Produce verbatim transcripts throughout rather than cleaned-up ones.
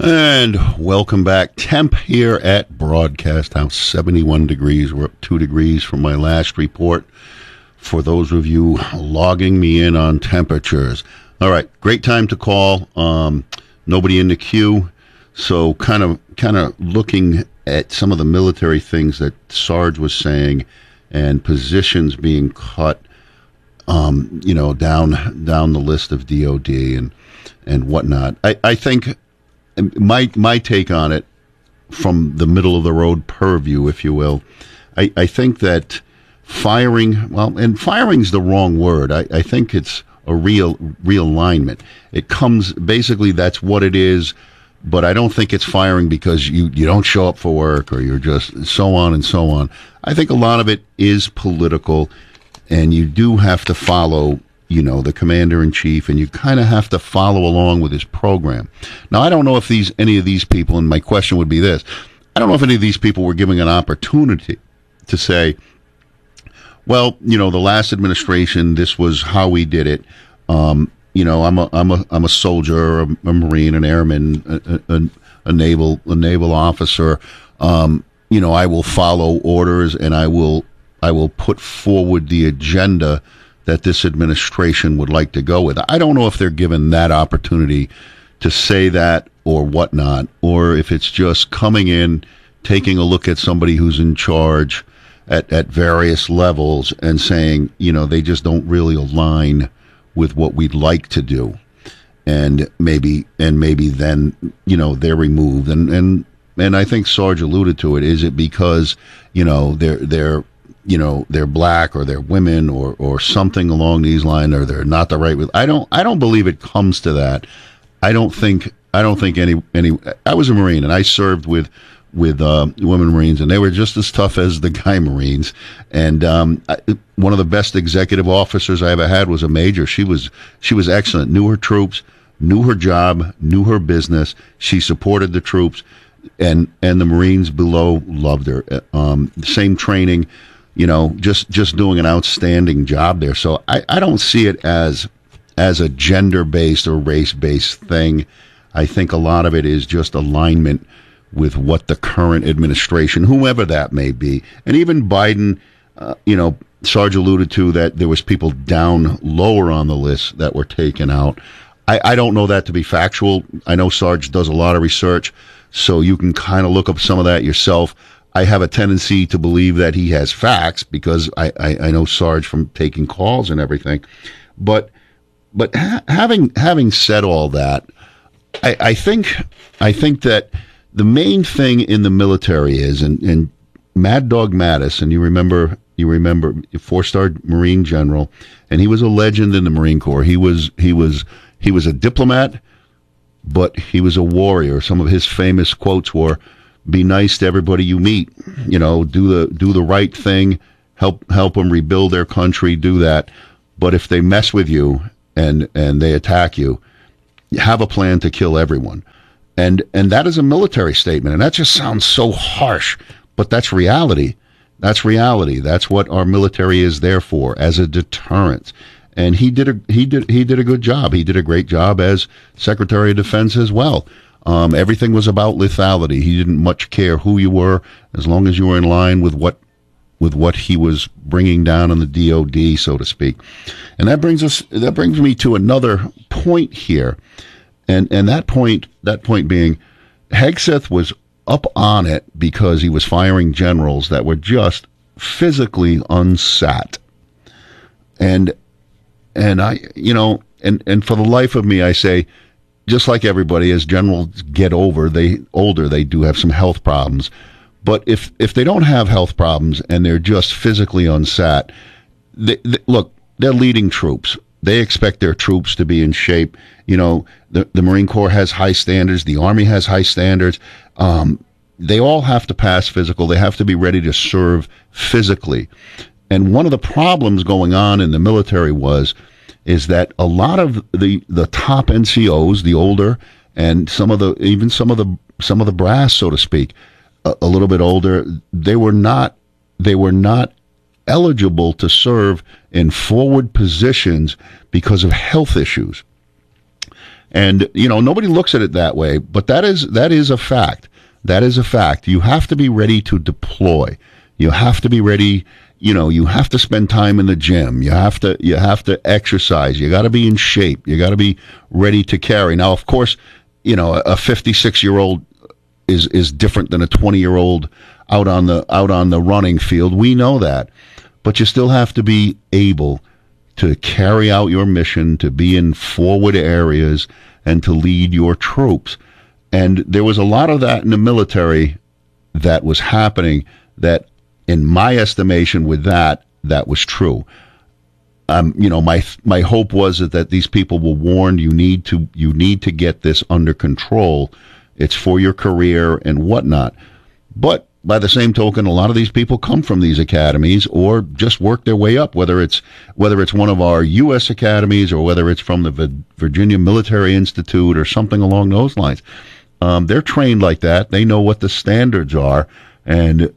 And welcome back. Temp here at Broadcast House, seventy-one degrees. We're up two degrees from my last report. For those of you logging me in on temperatures. All right, great time to call. Um, nobody in the queue. So kind of kind of looking at some of the military things that Sarge was saying and positions being cut, um, you know, down down the list of D O D and, and whatnot. I, I think... My my take on it, from the middle of the road purview, if you will, I, I think that firing, well, and firing's the wrong word. I, I think it's a real realignment. It comes, basically that's what it is, but I don't think it's firing because you, you don't show up for work or you're just so on and so on. I think a lot of it is political, and you do have to follow, you know, the commander-in-chief, and you kind of have to follow along with his program. Now, I don't know if these any of these people, and my question would be this, I don't know if any of these people were given an opportunity to say, well, you know, the last administration, this was how we did it. Um, you know, I'm a I'm a I'm a soldier, a, a Marine, an airman, a, a, a naval a naval officer. Um, you know, I will follow orders, and I will I will put forward the agenda that this administration would like to go with. I don't know if they're given that opportunity to say that or whatnot, or if it's just coming in, taking a look at somebody who's in charge at, at various levels and saying, you know, they just don't really align with what we'd like to do. And maybe, and maybe then, you know, they're removed. And, and, and I think Sarge alluded to it. Is it because, you know, they're, they're, you know, they're black or they're women or, or something along these lines, or they're not the right with, I don't, I don't believe it comes to that. I don't think, I don't think any, any, I was a Marine and I served with, with, uh, women Marines, and they were just as tough as the guy Marines. And, um, I, one of the best executive officers I ever had was a major. She was, she was excellent, knew her troops, knew her job, knew her business. She supported the troops, and, and the Marines below loved her. Um, same training. You know, just, just doing an outstanding job there. So I, I don't see it as as a gender-based or race-based thing. I think a lot of it is just alignment with what the current administration, whoever that may be, and even Biden, uh, you know, Sarge alluded to that there was people down lower on the list that were taken out. I, I don't know that to be factual. I know Sarge does a lot of research, so you can kind of look up some of that yourself. I have a tendency to believe that he has facts because I, I, I know Sarge from taking calls and everything. But but ha- having having said all that, I, I think I think that the main thing in the military is, and, and Mad Dog Mattis, and you remember you remember four-star Marine general, and he was a legend in the Marine Corps. He was he was he was a diplomat, but he was a warrior. Some of his famous quotes were, be nice to everybody you meet, you know, do the do the right thing, help help them rebuild their country, do that. But if they mess with you and and they attack you, have a plan to kill everyone. And and that is a military statement, and that just sounds so harsh, but that's reality. That's reality. That's what our military is there for, as a deterrent. And he did a he did he did a good job. He did a great job as Secretary of Defense as well. Um, everything was about lethality. He didn't much care who you were, as long as you were in line with what with what he was bringing down on the D O D, so to speak. And that brings us that brings me to another point here, and and that point that point being, Hegseth was up on it because he was firing generals that were just physically unsat, and and I you know and and for the life of me I say, just like everybody, as generals get over, they older, they do have some health problems. But if if they don't have health problems and they're just physically unsat, they, they, look, they're leading troops. They expect their troops to be in shape. You know, the, the Marine Corps has high standards. The Army has high standards. Um, they all have to pass physical. They have to be ready to serve physically. And one of the problems going on in the military was is that a lot of the, the top N C Os, the older, and some of the even some of the some of the brass, so to speak, a, a little bit older, they were not they were not eligible to serve in forward positions because of health issues. And, you know, nobody looks at it that way, but that is that is a fact. That is a fact. You have to be ready to deploy. You have to be ready, you know, you have to spend time in the gym. You have to you have to exercise. You got to be in shape. You got to be ready to carry. Now, of course, you know, a fifty-six-year-old is is different than a twenty-year-old out on the out on the running field. We know that. But you still have to be able to carry out your mission, to be in forward areas, and to lead your troops. And there was a lot of that in the military that was happening that, in my estimation, with that, that was true. Um, you know, my my hope was that, that these people were warned, you need to you need to get this under control. It's for your career and whatnot. But by the same token, a lot of these people come from these academies or just work their way up, whether it's whether it's one of our U S academies or whether it's from the Virginia Military Institute or something along those lines. Um, they're trained like that. They know what the standards are. And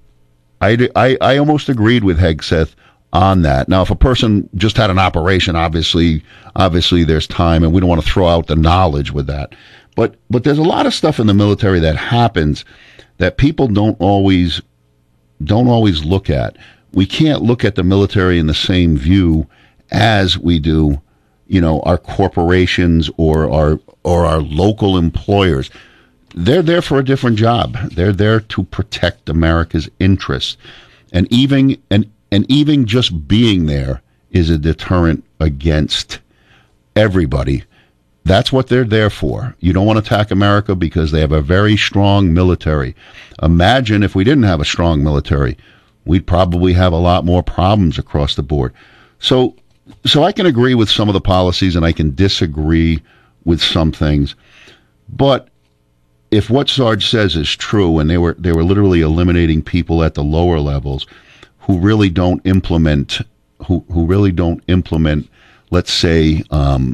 I, I, I almost agreed with Hegseth on that. Now, if a person just had an operation, obviously, obviously there's time, and we don't want to throw out the knowledge with that. But but there's a lot of stuff in the military that happens that people don't always don't always look at. We can't look at the military in the same view as we do, you know, our corporations or our or our local employers. They're there for a different job. They're there to protect America's interests. And even and and even just being there is a deterrent against everybody. That's what they're there for. You don't want to attack America because they have a very strong military. Imagine if we didn't have a strong military, we'd probably have a lot more problems across the board. So, so I can agree with some of the policies and I can disagree with some things. But if what Sarge says is true, and they were they were literally eliminating people at the lower levels who really don't implement, who who really don't implement, let's say, um,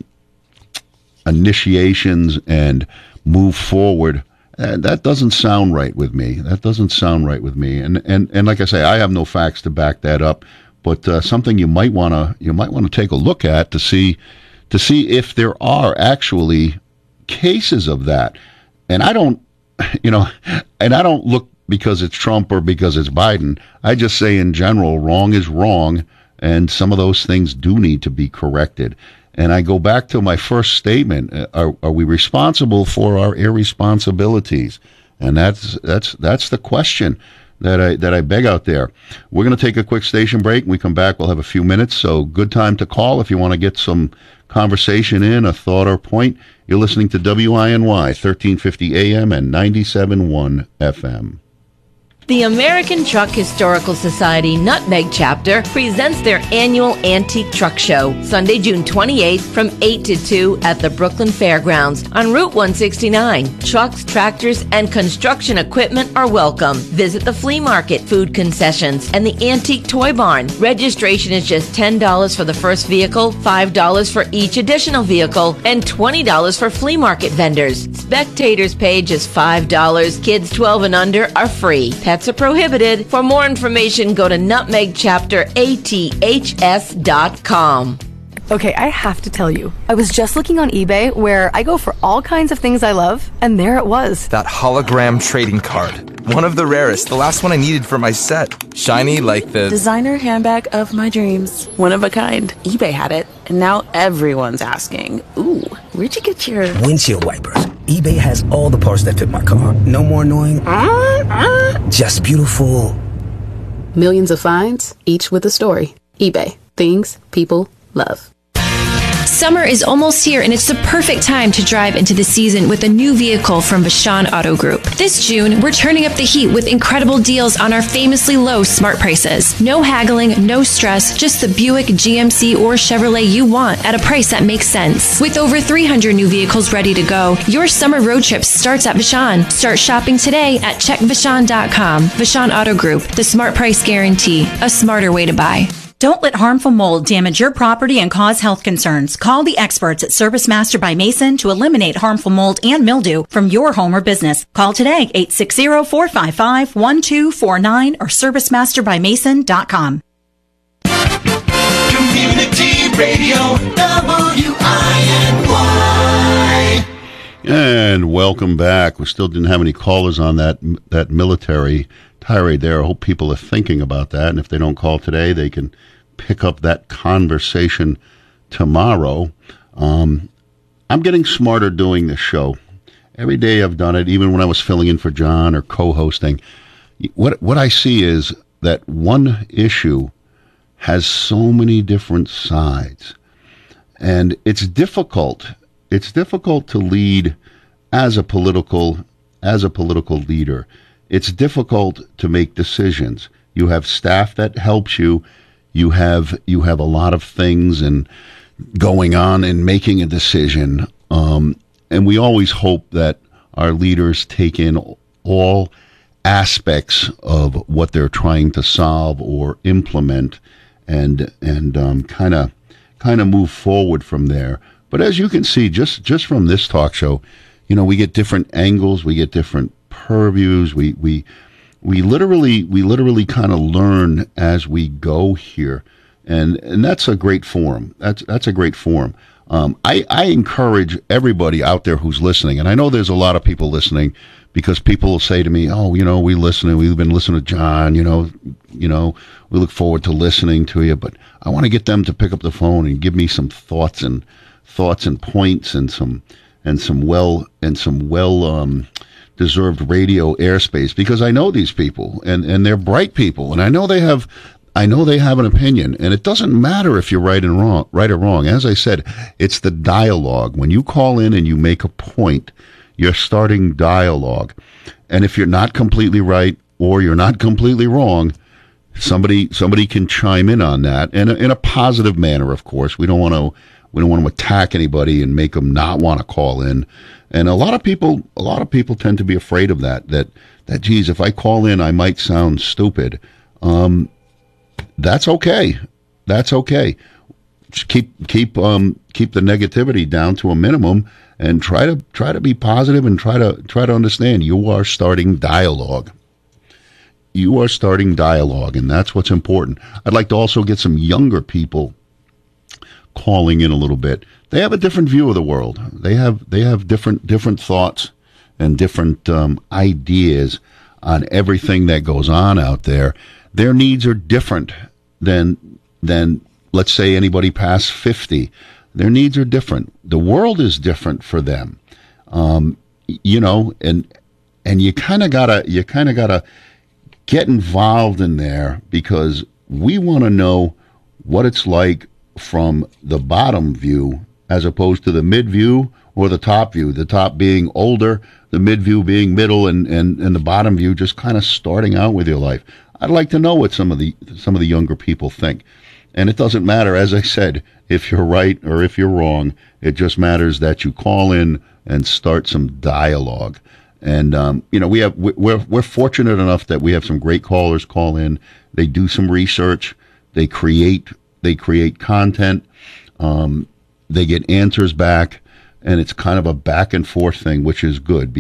initiations and move forward, uh, that doesn't sound right with me. That doesn't sound right with me. And and and like I say, I have no facts to back that up, but uh, something you might want to you might want to take a look at to see to see if there are actually cases of that. And I don't, you know, and I don't look because it's Trump or because it's Biden. I just say in general, wrong is wrong, and some of those things do need to be corrected. And I go back to my first statement: Are, are we responsible for our irresponsibilities? And that's that's that's the question that I that I beg out there. We're going to take a quick station break. When we come back, we'll have a few minutes. So good time to call if you want to get some conversation in, a thought or point. You're listening to W I N Y thirteen fifty A M and ninety-seven point one F M. The American Truck Historical Society Nutmeg Chapter presents their annual Antique Truck Show, Sunday, June twenty-eighth from eight to two at the Brooklyn Fairgrounds on Route one sixty-nine. Trucks, tractors, and construction equipment are welcome. Visit the flea market, food concessions, and the Antique Toy Barn. Registration is just ten dollars for the first vehicle, five dollars for each additional vehicle, and twenty dollars for flea market vendors. Spectators pay just five dollars. Kids twelve and under are free. Pets are prohibited. For more information, go to nutmeg chapter A T H S dot com. Okay, I have to tell you, I was just looking on eBay where I go for all kinds of things I love, and there it was. That hologram trading card. One of the rarest, the last one I needed for my set. Shiny like the designer handbag of my dreams. One of a kind. eBay had it, and now everyone's asking, ooh, where'd you get your windshield wipers? eBay has all the parts that fit my car. No more annoying, uh, uh, just beautiful. Millions of finds, each with a story. eBay. Things people love. Summer is almost here, and it's the perfect time to drive into the season with a new vehicle from Vachon Auto Group. This June, we're turning up the heat with incredible deals on our famously low smart prices. No haggling, no stress, just the Buick, G M C, or Chevrolet you want at a price that makes sense. With over three hundred new vehicles ready to go, your summer road trip starts at Vachon. Start shopping today at check vachon dot com. Vachon Auto Group, the smart price guarantee, a smarter way to buy. Don't let harmful mold damage your property and cause health concerns. Call the experts at Service Master by Mason to eliminate harmful mold and mildew from your home or business. Call today, eight six zero, four five five, one two four nine or service master by mason dot com. Community Radio, W I N Y. And welcome back. We still didn't have any callers on that that military tirade there. I hope people are thinking about that, and if they don't call today, they can pick up that conversation tomorrow. Um, I'm getting smarter doing this show. Every day I've done it, even when I was filling in for John or co-hosting. What what I see is that one issue has so many different sides, and it's difficult. It's difficult to lead as a political as a political leader. It's difficult to make decisions. You have staff that helps you. You have you have a lot of things and going on in making a decision. Um, and we always hope that our leaders take in all aspects of what they're trying to solve or implement, and and um, kind of kind of move forward from there. But as you can see, just just from this talk show, you know, we get different angles, we get different purviews, we we we literally we literally kind of learn as we go here, and and that's a great forum. That's that's a great forum. Um, I, I encourage everybody out there who's listening, and I know there's a lot of people listening, because people will say to me, "Oh, you know, we listening. We've been listening to John. You know, you know, we look forward to listening to you." But I want to get them to pick up the phone and give me some thoughts and thoughts and points and some and some well and some well um, deserved radio airspace, because I know these people, and, and they're bright people, and I know they have. I know they have an opinion, and it doesn't matter if you're right and wrong, right or wrong. As I said, it's the dialogue. When you call in and you make a point, you're starting dialogue. And if you're not completely right or you're not completely wrong, somebody somebody can chime in on that, and in a positive manner, of course. We don't want to we don't want to attack anybody and make them not want to call in. And a lot of people a lot of people tend to be afraid of that. That that geez, if I call in, I might sound stupid. Um, That's okay. That's okay. Just keep keep um keep the negativity down to a minimum, and try to try to be positive, and try to try to understand you are starting dialogue. You are starting dialogue, and that's what's important. I'd like to also get some younger people calling in a little bit. They have a different view of the world. They have they have different different thoughts and different um, ideas on everything that goes on out there. Their needs are different than, than let's say, anybody past fifty. Their needs are different. The world is different for them, um, you know, and and you kind of gotta you kind of gotta get involved in there, because we want to know what it's like from the bottom view as opposed to the mid view or the top view. The top being older, the mid view being middle, and and and the bottom view just kind of starting out with your life. I'd like to know what some of the some of the younger people think. And it doesn't matter, as I said, if you're right or if you're wrong. It just matters that you call in and start some dialogue. And um, you know, we have we're we're fortunate enough that we have some great callers call in. They do some research. They create they create content. Um, they get answers back, and it's kind of a back and forth thing, which is good.